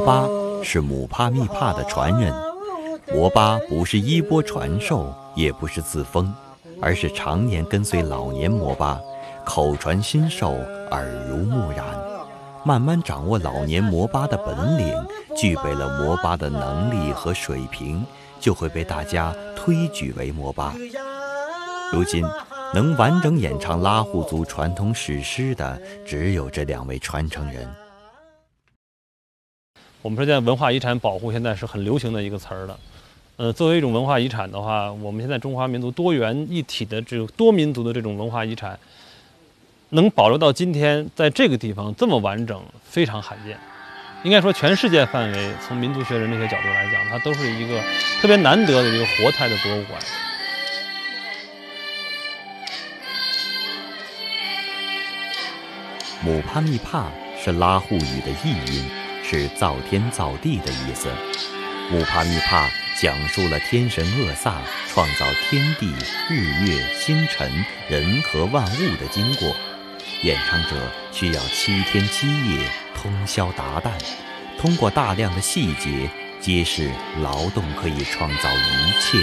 巴是姆帕密帕的传人。摩巴不是衣钵传授，也不是自封，而是常年跟随老年摩巴，口传心授，耳濡目染，慢慢掌握老年摩巴的本领，具备了摩巴的能力和水平，就会被大家推举为摩巴。如今能完整演唱拉祜族传统史诗的，只有这2位传承人。 我们说现在文化遗产保护现在是很流行的一个词儿了。作为一种文化遗产的话，我们现在中华民族多元一体的这种多民族的这种文化遗产，能保留到今天，在这个地方这么完整，非常罕见。应该说，全世界范围，从民族学人类学角度来讲，它都是一个特别难得的一个活态的博物馆。 姆帕密帕是拉祜语的译音，是造天造地的意思。姆帕密帕讲述了天神厄萨创造天地、日月、星辰、人和万物的经过。演唱者需要7天7夜通宵达旦，通过大量的细节揭示劳动可以创造一切